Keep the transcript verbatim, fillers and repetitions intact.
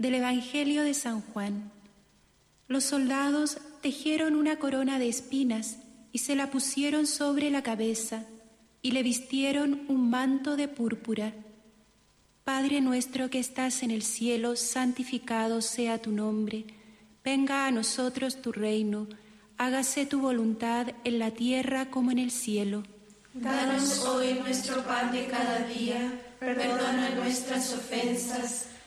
Del Evangelio de San Juan. Los soldados tejieron una corona de espinas y se la pusieron sobre la cabeza y le vistieron un manto de púrpura. Padre nuestro que estás en el cielo, santificado sea tu nombre. Venga a nosotros tu reino. Hágase tu voluntad en la tierra como en el cielo. Danos hoy nuestro pan de cada día. Perdona nuestras ofensas,